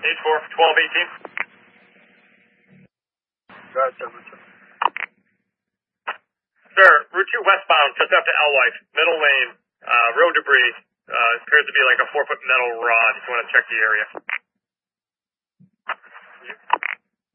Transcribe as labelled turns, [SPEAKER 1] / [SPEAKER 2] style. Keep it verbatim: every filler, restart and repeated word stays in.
[SPEAKER 1] eight four, twelve eighteen.
[SPEAKER 2] Gotcha, Richard.
[SPEAKER 1] Sir, Route two westbound, just after Alewife, middle lane, uh, road debris. Uh, appears to be like a four-foot metal rod if you want to check the area.